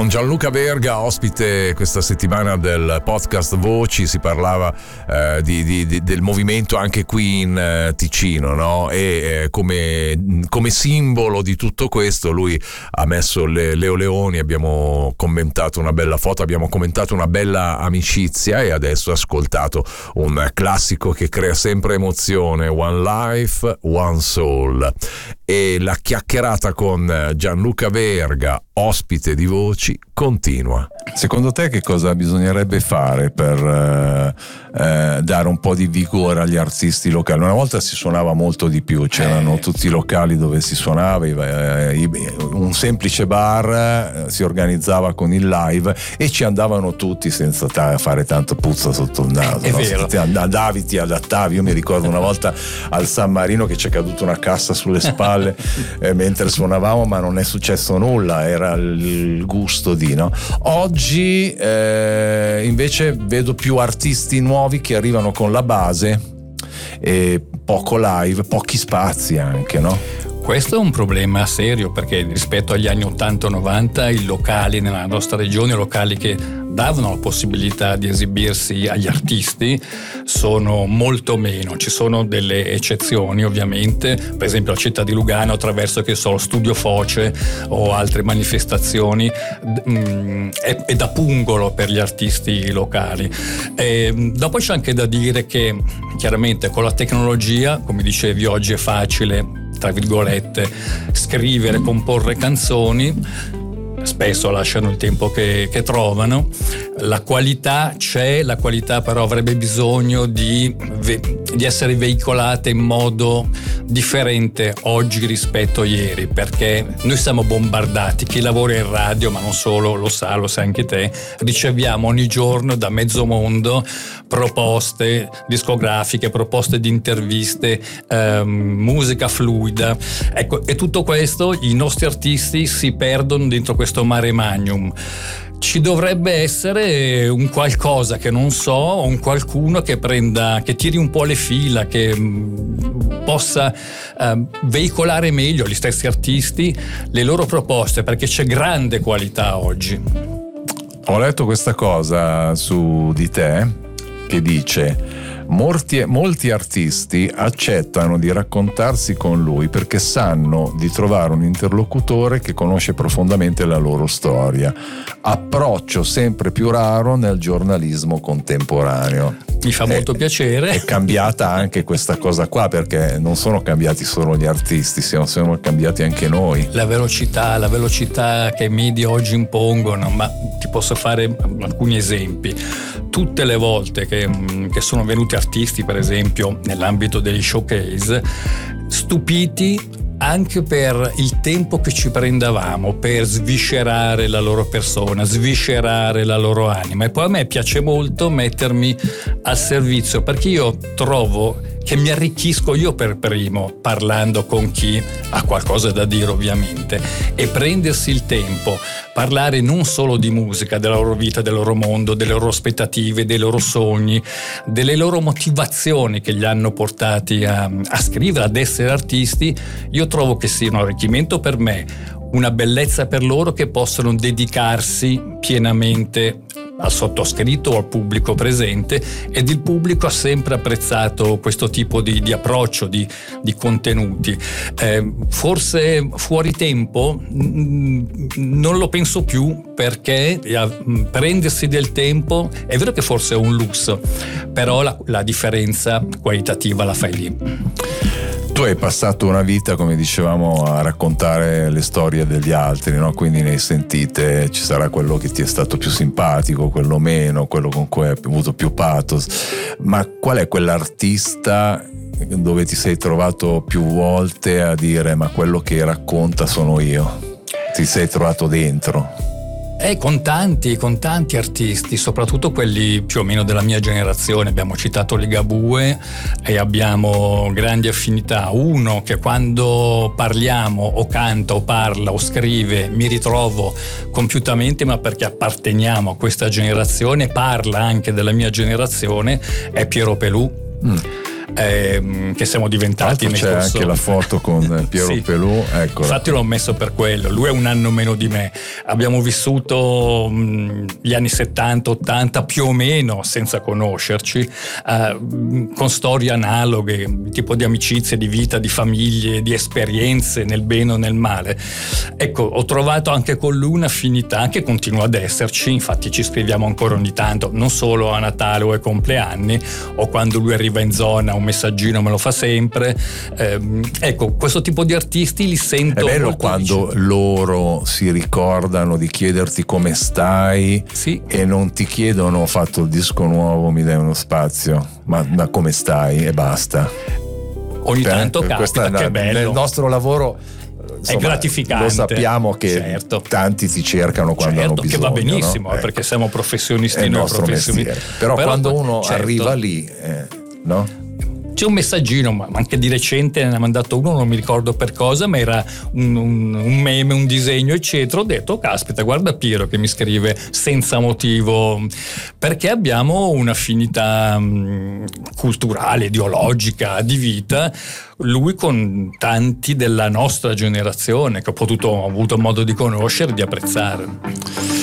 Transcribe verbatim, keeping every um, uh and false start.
Con Gianluca Verga, ospite questa settimana del podcast Voci, si parlava eh, di, di, di, del movimento anche qui in eh, Ticino, no? E eh, come, come simbolo di tutto questo lui ha messo le, Leo Leoni, abbiamo commentato una bella foto, abbiamo commentato una bella amicizia e adesso ascoltato un classico che crea sempre emozione, One Life, One Soul. E la chiacchierata con Gianluca Verga, ospite di Voci, continua. Secondo te che cosa bisognerebbe fare per eh, eh, dare un po' di vigore agli artisti locali? Una volta si suonava molto di più, c'erano eh. tutti i locali dove si suonava, eh, un semplice bar eh, si organizzava con il live e ci andavano tutti senza ta- fare tanto puzza sotto il naso. È no? vero. Ti andavi, ti adattavi. Io mi ricordo una volta al San Marino che ci è caduta una cassa sulle spalle eh, mentre suonavamo, ma non è successo nulla, era il gusto di, no? Oggi eh, invece vedo più artisti nuovi che arrivano con la base e poco live, pochi spazi anche, no? Questo è un problema serio, perché rispetto agli anni ottanta novanta i locali nella nostra regione, locali che davano la possibilità di esibirsi agli artisti, sono molto meno. Ci sono delle eccezioni ovviamente, per esempio la città di Lugano attraverso che so, Studio Foce o altre manifestazioni mh, è, è da pungolo per gli artisti locali. E, dopo c'è anche da dire che chiaramente con la tecnologia, come dicevi, oggi è facile, tra virgolette, scrivere, comporre canzoni, spesso lasciano il tempo che, che trovano. La qualità c'è, la qualità però avrebbe bisogno di, di essere veicolata in modo differente oggi rispetto a ieri, perché noi siamo bombardati, chi lavora in radio, ma non solo, lo sa, lo sai anche te, riceviamo ogni giorno da mezzo mondo proposte discografiche, proposte di interviste, ehm, musica fluida. Ecco, e tutto questo i nostri artisti si perdono dentro questo mare magnum. Ci dovrebbe essere un qualcosa che non so, un qualcuno che prenda, che tiri un po' le fila, che mh, possa uh, veicolare meglio gli stessi artisti, le loro proposte, perché c'è grande qualità oggi. Ho letto questa cosa su di te che dice: Molti, molti artisti accettano di raccontarsi con lui perché sanno di trovare un interlocutore che conosce profondamente la loro storia. Approccio sempre più raro nel giornalismo contemporaneo. Mi fa molto è, piacere. È cambiata anche questa cosa qua, perché non sono cambiati solo gli artisti, siamo, siamo cambiati anche noi. La velocità, la velocità che i media oggi impongono, ma ti posso fare alcuni esempi. Tutte le volte che, che sono venuti artisti, per esempio, nell'ambito degli showcase, stupiti anche per il tempo che ci prendevamo per sviscerare la loro persona, sviscerare la loro anima. E poi a me piace molto mettermi al servizio, perché io trovo che mi arricchisco io per primo parlando con chi ha qualcosa da dire, ovviamente, e prendersi il tempo, parlare non solo di musica, della loro vita, del loro mondo, delle loro aspettative, dei loro sogni, delle loro motivazioni che li hanno portati a, a scrivere, ad essere artisti. Io trovo che sia un arricchimento per me, una bellezza per loro, che possono dedicarsi pienamente al sottoscritto o al pubblico presente, ed il pubblico ha sempre apprezzato questo tipo di, di approccio, di, di contenuti. Eh, forse fuori tempo mh, non lo penso più, perché eh, prendersi del tempo è vero che forse è un lusso, però la, la differenza qualitativa la fai lì. Tu hai passato una vita, come dicevamo, a raccontare le storie degli altri, no? Quindi ne hai sentite, ci sarà quello che ti è stato più simpatico, quello meno, quello con cui hai avuto più pathos, ma qual è quell'artista dove ti sei trovato più volte a dire: ma quello che racconta sono io? Ti sei trovato dentro? Eh, con tanti, con tanti artisti, soprattutto quelli più o meno della mia generazione. Abbiamo citato Ligabue e abbiamo grandi affinità. Uno che quando parliamo o canta o parla o scrive mi ritrovo compiutamente, ma perché apparteniamo a questa generazione, parla anche della mia generazione, è Piero Pelù. Mm. ehm, che siamo diventati nel c'è corso. anche la foto con Piero Sì. Pelù, ecco. Infatti l'ho messo per quello, lui è un anno meno di me, abbiamo vissuto mh, gli anni settanta ottanta più o meno senza conoscerci, eh, con storie analoghe, tipo di amicizie, di vita, di famiglie, di esperienze nel bene o nel male. Ecco, ho trovato anche con lui un'affinità che continua ad esserci, infatti ci scriviamo ancora ogni tanto, non solo a Natale o ai compleanni, o quando lui arriva in zona un messaggino me lo fa sempre. Eh, ecco, questo tipo di artisti li sento È bello molto quando vicini. loro si ricordano di chiederti come stai, Sì. e non ti chiedono ho fatto il disco nuovo, mi dai uno spazio, ma, ma come stai e basta. Ogni tanto Eh, questa capita, è che una- bello. nel nostro lavoro insomma, è gratificante. Lo sappiamo che Certo. tanti ti cercano quando Certo, hanno bisogno, che va benissimo, no? eh, perché siamo professionisti è il noi nostro professionisti. mestiere. Però, Però quando poi- uno certo. arriva lì, eh, no? C'è un messaggino, ma anche di recente ne ha mandato uno, non mi ricordo per cosa, ma era un, un, un meme, un disegno, eccetera. Ho detto, caspita, guarda Piero che mi scrive senza motivo, perché abbiamo un'affinità mh, culturale, ideologica, di vita. Lui con tanti della nostra generazione che ho potuto, ho avuto modo di conoscere e di apprezzare.